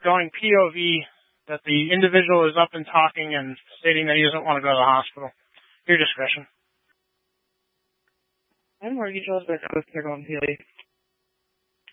going POV that the individual is up and talking and stating that he doesn't want to go to the hospital. Your discretion. I'm mortgage laws, but I was going POV.